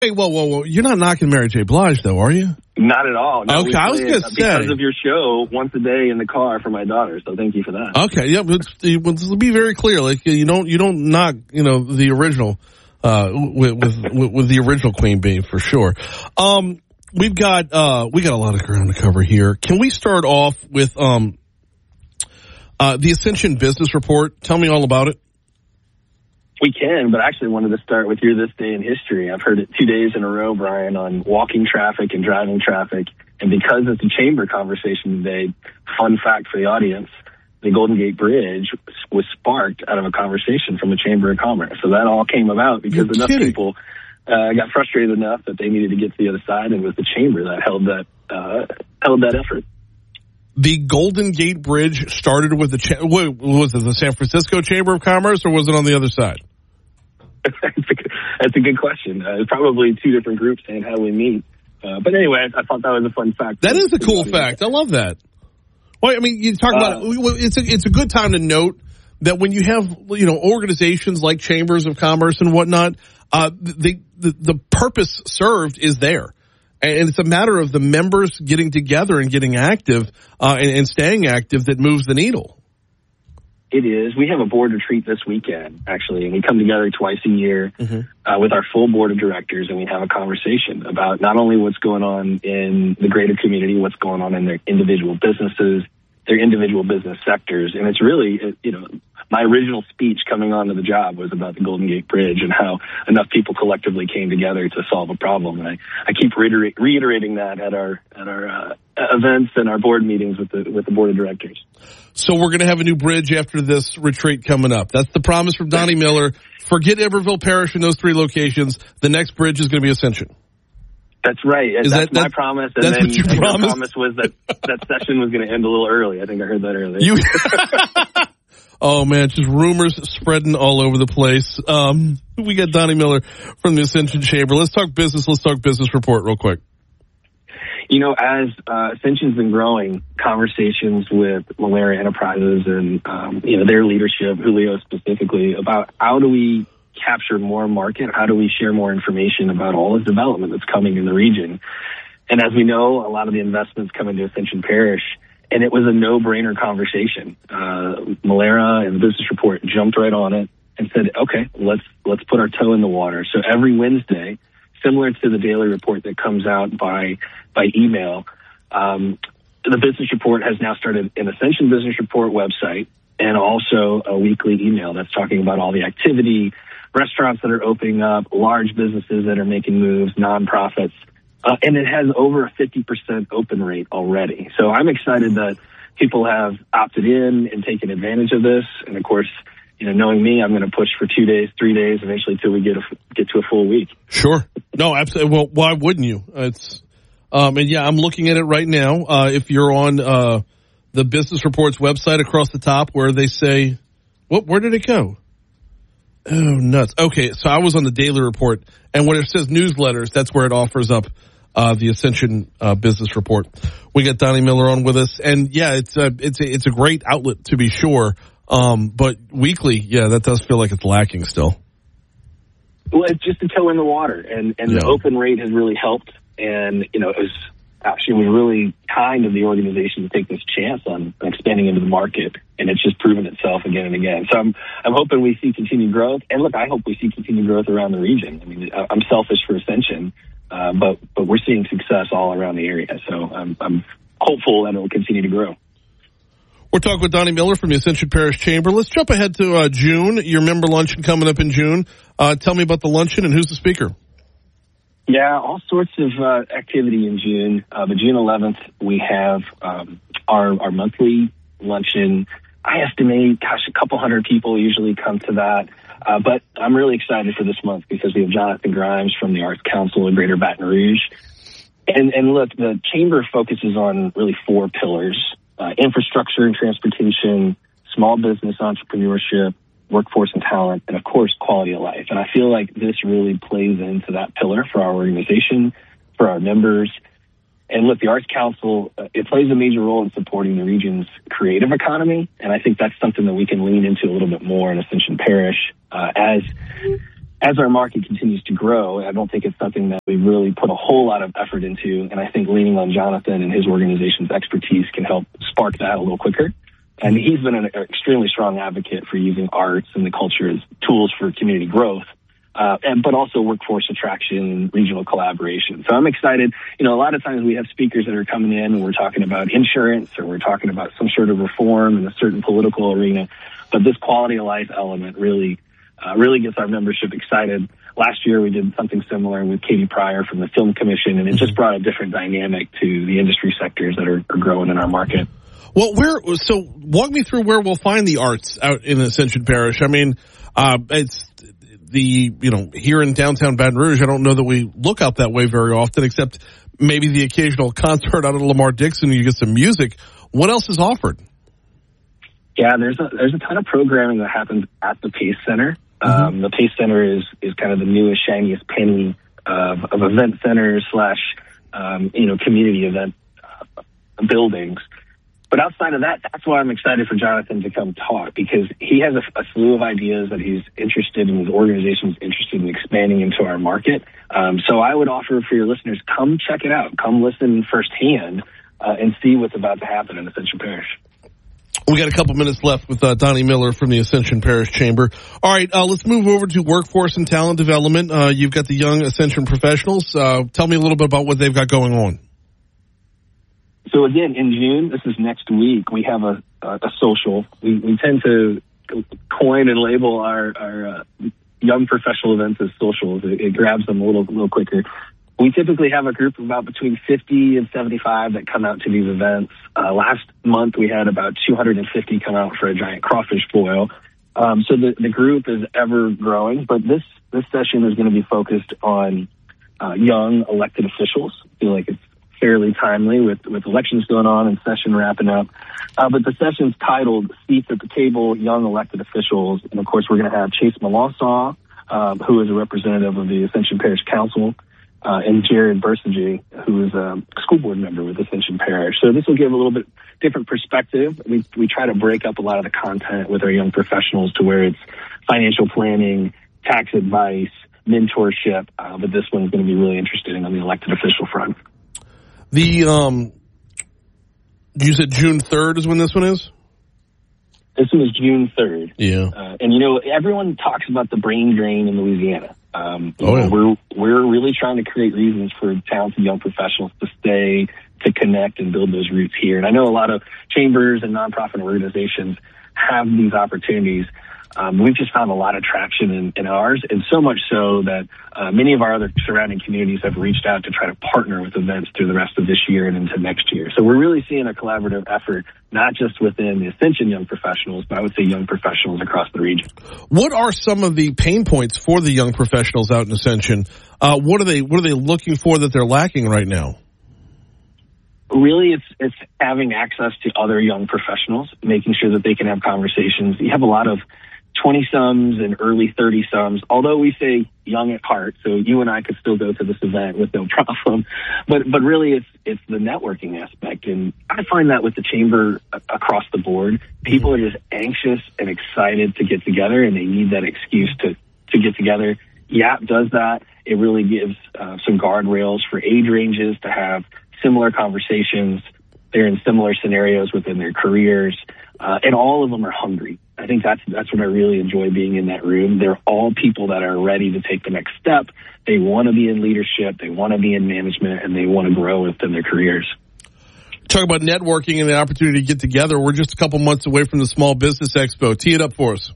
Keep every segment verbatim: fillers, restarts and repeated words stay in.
Hey, whoa, whoa, whoa. You're not knocking Mary J. Blige, though, are you? Not at all. No, okay, I was going to say. Because of your show once a day in the car for my daughter, so thank you for that. Okay, yeah, let's, let's be very clear. Like, you don't, you don't knock, you know, the original, uh, with, with, with the original Queen Bee, for sure. Um, we've got, uh, we got a lot of ground to cover here. Can we start off with, um, uh, the Ascension Business Report? Tell me all about it. We can, but I actually wanted to start with your This Day in History. I've heard it two days in a row, Brian, on walking traffic and driving traffic. And because it's a chamber conversation today, fun fact for the audience, the Golden Gate Bridge was sparked out of a conversation from a Chamber of Commerce. So that all came about because You're enough kidding. people uh, got frustrated enough that they needed to get to the other side, and it was the chamber that held that, uh, held that effort. The Golden Gate Bridge started with the, cha- what, was it the San Francisco Chamber of Commerce, or was it on the other side? That's a, that's a good question. Uh, probably two different groups saying how we meet. Uh, but anyway, I thought that was a fun fact. That is a cool fact. I love that. Well, I mean, you talk about uh, it. It's a, it's a good time to note that when you have, you know, organizations like chambers of commerce and whatnot, uh, the, the, the purpose served is there. And it's a matter of the members getting together and getting active uh, and, and staying active that moves the needle. It is. We have a board retreat this weekend, actually, and we come together twice a year mm-hmm. uh, with our full board of directors, and we have a conversation about not only what's going on in the greater community, what's going on in their individual businesses, their individual business sectors. And it's really, you know, my original speech coming onto the job was about the Golden Gate Bridge and how enough people collectively came together to solve a problem. And I, I keep reiterate, reiterating that at our at our uh, events and our board meetings with the with the board of directors. So we're going to have a new bridge after this retreat coming up. That's the promise from Donnie Miller. Forget Everville Parish in those three locations. The next bridge is going to be Ascension. That's right. Is that's that, my that, promise. And that's then what you your promised? promise was that that session was going to end a little early. I think I heard that earlier. You Oh, man, just rumors spreading all over the place. Um, we got Donnie Miller from the Ascension Chamber. Let's talk business. Let's talk business report real quick. You know, as uh, Ascension's been growing, conversations with Malaria Enterprises and, um, you know, their leadership, Julio specifically, about how do we capture more market? How do we share more information about all the development that's coming in the region? And as we know, a lot of the investments come into Ascension Parish, and it was a no-brainer conversation. Uh, Malaria and the business report jumped right on it and said, okay, let's let's put our toe in the water. So every Wednesday, similar to the daily report that comes out by by email, um, the business report has now started an Ascension Business Report website and also a weekly email that's talking about all the activity, restaurants that are opening up, large businesses that are making moves, nonprofits. Uh, and it has over a fifty percent open rate already. So I'm excited that people have opted in and taken advantage of this. And of course, you know, knowing me, I'm going to push for two days, three days, eventually till we get a, get to a full week. Sure. No, absolutely. Well, why wouldn't you? It's, um, and yeah, I'm looking at it right now. Uh, if you're on, uh, the business reports website across the top where they say, what, where did it go? Oh, nuts. Okay. So I was on the daily report, and when it says newsletters, that's where it offers up, uh, the Ascension, uh, business report. We got Donnie Miller on with us, and yeah, it's a, it's a, it's a great outlet to be sure. Um, but weekly, yeah, that does feel like it's lacking still. Well, it's just a toe in the water, and, and yeah. the open rate has really helped. And, you know, it was actually it was really kind of the organization to take this chance on expanding into the market, and it's just proven itself again and again. So I'm I'm hoping we see continued growth. And look, I hope we see continued growth around the region. I mean, I'm selfish for Ascension, uh, but but we're seeing success all around the area. So I'm, I'm hopeful that it will continue to grow. We're talking with Donnie Miller from the Ascension Parish Chamber. Let's jump ahead to uh, June, your member luncheon coming up in June. Uh, tell me about the luncheon and who's the speaker. Yeah, all sorts of uh, activity in June. Uh, but June eleventh, we have um, our, our monthly luncheon. I estimate, gosh, a couple hundred people usually come to that. Uh, but I'm really excited for this month because we have Jonathan Grimes from the Arts Council of Greater Baton Rouge. And, and look, the Chamber focuses on really four pillars. Uh, infrastructure and transportation, small business entrepreneurship, workforce and talent, and of course, quality of life. And I feel like this really plays into that pillar for our organization, for our members. And look, the Arts Council, uh, it plays a major role in supporting the region's creative economy. And I think that's something that we can lean into a little bit more in Ascension Parish uh, as as our market continues to grow, I don't think it's something that we really put a whole lot of effort into. And I think leaning on Jonathan and his organization's expertise can help spark that a little quicker. And he's been an extremely strong advocate for using arts and the culture as tools for community growth, uh, and, but also workforce attraction and regional collaboration. So I'm excited. You know, a lot of times we have speakers that are coming in and we're talking about insurance or we're talking about some sort of reform in a certain political arena. But this quality of life element really Uh, really gets our membership excited. Last year, we did something similar with Katie Pryor from the Film Commission, and it just brought a different dynamic to the industry sectors that are, are growing in our market. Well, where, so walk me through where we'll find the arts out in Ascension Parish. I mean, uh, it's the, you know, here in downtown Baton Rouge, I don't know that we look out that way very often, except maybe the occasional concert out of Lamar Dixon, you get some music. What else is offered? Yeah, there's a, there's a ton of programming that happens at the Pace Center. Mm-hmm. Um, the Pace Center is, is kind of the newest, shiniest penny of, of event centers slash, um, you know, community event uh, buildings. But outside of that, that's why I'm excited for Jonathan to come talk, because he has a, a slew of ideas that he's interested in, his organization's interested in expanding into our market. Um, so I would offer for your listeners, come check it out. Come listen firsthand uh, and see what's about to happen in Ascension Parish. We got a couple minutes left with uh, Donnie Miller from the Ascension Parish Chamber. All right, uh, let's move over to workforce and talent development. Uh, you've got the Young Ascension Professionals. Uh, tell me a little bit about what they've got going on. So again, in June, this is next week, we have a, a, a social. We, we tend to coin and label our, our uh, young professional events as socials. It, it grabs them a little, little quicker. We typically have a group of about between fifty and seventy-five that come out to these events. Uh, last month, we had about two hundred fifty come out for a giant crawfish boil. Um, so the, the group is ever growing, but this, this session is going to be focused on uh, young elected officials. I feel like it's fairly timely with, with elections going on and session wrapping up. Uh, but the session's titled Seats at the Table, Young Elected Officials. And, of course, we're going to have Chase Malawsaw, um, who is a representative of the Ascension Parish Council, Uh, and Jared Bursage, who is a school board member with Ascension Parish. So this will give a little bit different perspective. We we try to break up a lot of the content with our young professionals to where it's financial planning, tax advice, mentorship. Uh, but this one's going to be really interesting on the elected official front. The um, you said June third is when this one is? This one is June third. Yeah. Uh, and, you know, everyone talks about the brain drain in Louisiana. Um, oh, yeah. we're, we're really trying to create reasons for talented young professionals to stay, to connect and build those roots here. And I know a lot of chambers and nonprofit organizations have these opportunities. Um, we've just found a lot of traction in, in ours, and so much so that uh, many of our other surrounding communities have reached out to try to partner with events through the rest of this year and into next year. So we're really seeing a collaborative effort, not just within the Ascension young professionals, but I would say young professionals across the region. What are some of the pain points for the young professionals out in Ascension? Uh, what are they What are they looking for that they're lacking right now? Really, it's it's having access to other young professionals, making sure that they can have conversations. You have a lot of twenty-somes and early thirty-somes, although we say young at heart, so you and I could still go to this event with no problem. But but really, it's it's the networking aspect. And I find that with the chamber across the board, people are just anxious and excited to get together, and they need that excuse to, to get together. Y A P does that. It really gives uh, some guardrails for age ranges to have similar conversations. They're in similar scenarios within their careers, uh, and all of them are hungry. I think that's that's what I really enjoy being in that room. They're all people that are ready to take the next step. They want to be in leadership, they want to be in management, and they want to grow within their careers. Talk about networking and the opportunity to get together. We're just a couple months away from the Small Business Expo. Tee it up for us.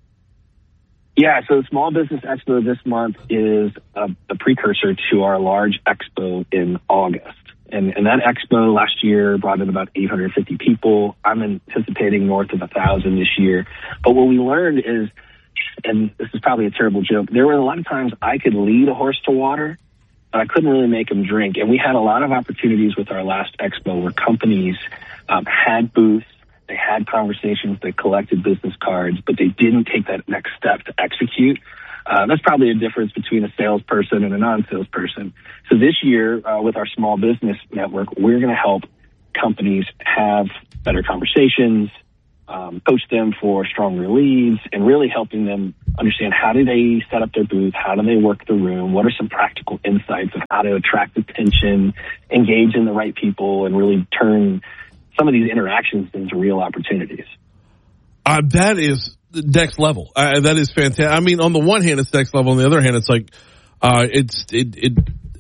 Yeah, so the Small Business Expo this month is a, a precursor to our large expo in August. And, and that expo last year brought in about eight hundred fifty people. I'm anticipating north of one thousand this year. But what we learned is, and this is probably a terrible joke, there were a lot of times I could lead a horse to water, but I couldn't really make him drink. And we had a lot of opportunities with our last expo where companies um, had booths, they had conversations, they collected business cards, but they didn't take that next step to execute. Uh, that's probably a difference between a salesperson and a non-salesperson. So this year, uh, with our small business network, we're going to help companies have better conversations, um, coach them for stronger leads, and really helping them understand how do they set up their booth, how do they work the room, what are some practical insights of how to attract attention, engage in the right people, and really turn some of these interactions into real opportunities. Uh, that is next level. Uh, that is fantastic. I mean, on the one hand, it's next level. On the other hand, it's like, uh, it's, it, it,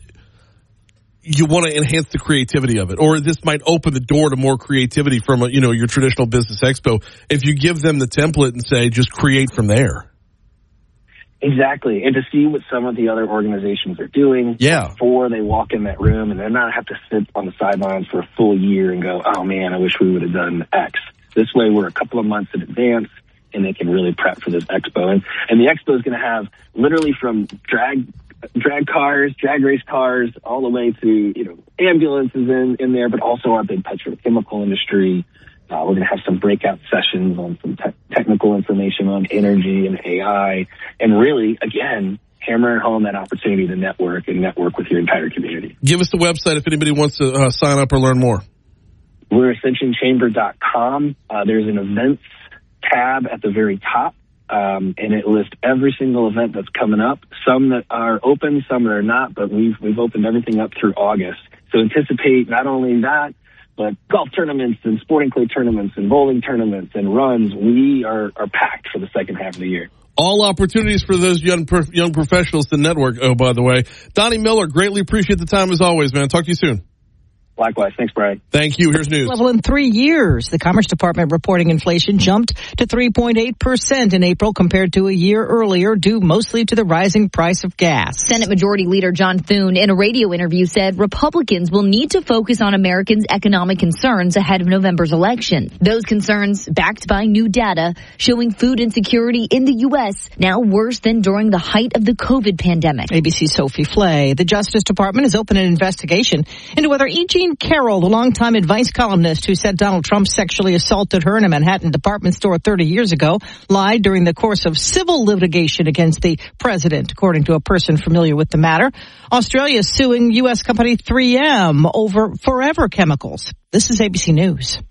you want to enhance the creativity of it, or this might open the door to more creativity from, a, you know, your traditional business expo. If you give them the template and say, just create from there. Exactly. And to see what some of the other organizations are doing yeah. before they walk in that room, and then not have to sit on the sidelines for a full year and go, oh man, I wish we would have done X. This way we're a couple of months in advance and they can really prep for this expo. And, and the expo is going to have literally from drag drag cars, drag race cars, all the way to, you know, ambulances in, in there, but also our big petrochemical industry. Uh, we're going to have some breakout sessions on some te- technical information on energy and A I, and really, again, hammering home that opportunity to network and network with your entire community. Give us the website if anybody wants to uh, sign up or learn more. We're ascension chamber dot com. Uh, there's an events tab at the very top. Um, and it lists every single event that's coming up, some that are open, some that are not, but we've, we've opened everything up through August. So anticipate not only that, but golf tournaments and sporting clay tournaments and bowling tournaments and runs. We are, are packed for the second half of the year. All opportunities for those young, young professionals to network. Oh, by the way, Donnie Miller, greatly appreciate the time as always, man. Talk to you soon. Likewise. Thanks, Brian. Thank you. Here's news. Level in three years. The Commerce Department reporting inflation jumped to three point eight percent in April compared to a year earlier, due mostly to the rising price of gas. Senate Majority Leader John Thune, in a radio interview, said Republicans will need to focus on Americans' economic concerns ahead of November's election. Those concerns backed by new data showing food insecurity in the U S now worse than during the height of the COVID pandemic. A B C's Sophie Flay. The Justice Department has opened an investigation into whether E. Jean Carroll, the longtime advice columnist who said Donald Trump sexually assaulted her in a Manhattan department store thirty years ago, lied during the course of civil litigation against the president, according to a person familiar with the matter. Australia is suing U S company three M over Forever Chemicals. This is A B C News.